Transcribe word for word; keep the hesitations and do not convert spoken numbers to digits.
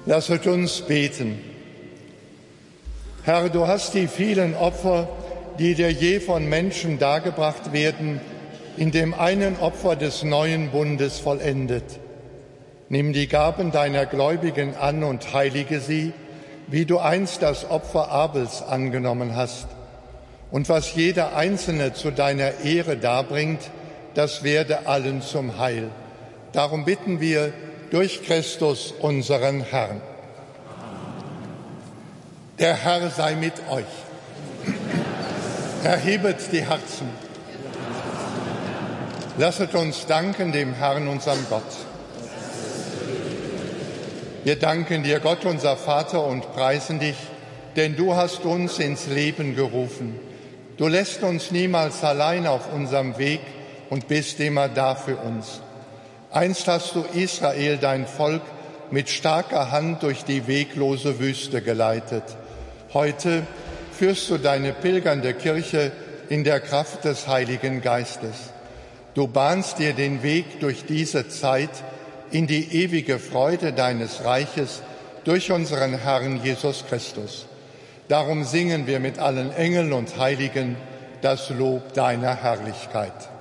Lasset uns beten. Herr, du hast die vielen Opfer, die dir je von Menschen dargebracht werden, in dem einen Opfer des neuen Bundes vollendet. Nimm die Gaben deiner Gläubigen an und heilige sie, wie du einst das Opfer Abels angenommen hast. Und was jeder Einzelne zu deiner Ehre darbringt, das werde allen zum Heil. Darum bitten wir durch Christus, unseren Herrn. Der Herr sei mit euch. Erhebet die Herzen. Lasset uns danken dem Herrn, unserem Gott. Wir danken dir, Gott, unser Vater, und preisen dich, denn du hast uns ins Leben gerufen. Du lässt uns niemals allein auf unserem Weg und bist immer da für uns. Einst hast du Israel, dein Volk, mit starker Hand durch die weglose Wüste geleitet. Heute führst du deine pilgernde Kirche in der Kraft des Heiligen Geistes. Du bahnst dir den Weg durch diese Zeit in die ewige Freude deines Reiches durch unseren Herrn Jesus Christus. Darum singen wir mit allen Engeln und Heiligen das Lob deiner Herrlichkeit.